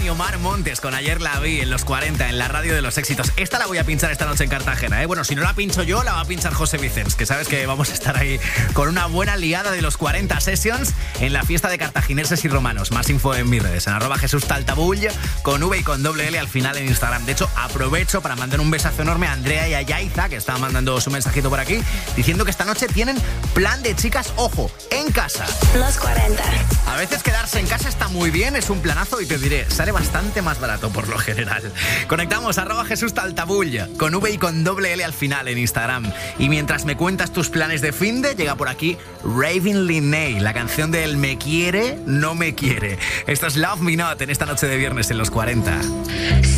y Omar Montes con Ayer la vi en los 40 en la radio de los éxitos. Esta la voy a pinchar esta noche en Cartagena, ¿eh? Bueno, si no la pincho yo, la va a pinchar José Vicens, que sabes que vamos a estar ahí con una buena liada de los 40 Sessions en la fiesta de cartagineses y romanos. Más info en mis redes, en @JesúsTaltabull, con V y con doble L al final en Instagram. De hecho, aprovecho para mandar un besazo enorme a Andrea y a Yaiza, que estaba mandando su mensajito por aquí, diciendo que esta noche tienen plan de chicas, ojo, en casa. Los 40. A veces quedarse en casa está muy bien, es un planazo y te diré, sale bastante más barato por lo general. Conectamos @JesúsTaltabull, con V y con doble L al final en Instagram. Y mientras me cuentas tus planes de finde, llega por aquí Raving Linney, la canción del me quiere, no me quiere. Esto es Love Me Not en esta noche de viernes en los 40.